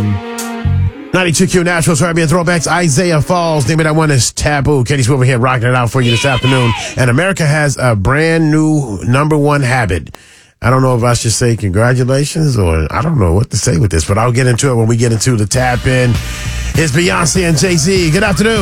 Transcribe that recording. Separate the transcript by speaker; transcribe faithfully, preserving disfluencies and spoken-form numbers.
Speaker 1: ninety-two Q Nashville Caribbean Throwbacks. Isaiah Falls. Name of that one is Taboo. Katie Swivel here rocking it out for you this afternoon. And America has a brand new number one habit. I don't know if I should say congratulations or I don't know what to say with this, but I'll get into it when we get into the tap in. It's Beyonce and Jay-Z. Good afternoon.